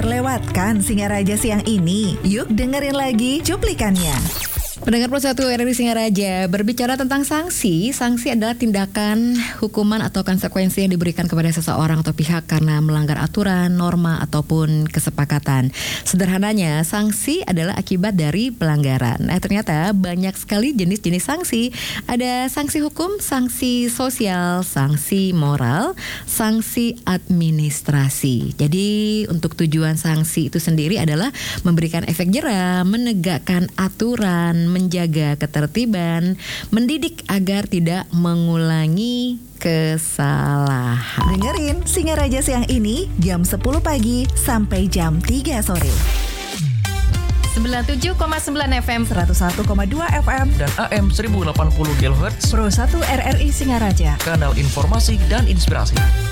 terlewatkan Singaraja siang ini. Yuk dengerin lagi cuplikannya. Pendengar Pro 1 RRI Singaraja, berbicara tentang sanksi. Sanksi adalah tindakan, hukuman atau konsekuensi yang diberikan kepada seseorang atau pihak karena melanggar aturan, norma ataupun kesepakatan. Sederhananya, sanksi adalah akibat dari pelanggaran. Ternyata banyak sekali jenis-jenis sanksi. Ada sanksi hukum, sanksi sosial, sanksi moral, sanksi administrasi. Jadi untuk tujuan sanksi itu sendiri adalah memberikan efek jera, menegakkan aturan, menjaga ketertiban, mendidik agar tidak mengulangi kesalahan. Dengerin Singaraja siang ini jam 10 pagi sampai jam 3 sore. 97,9 FM, 101,2 FM, dan AM 1080 kHz Pro 1 RRI Singaraja. Kanal informasi dan inspirasi.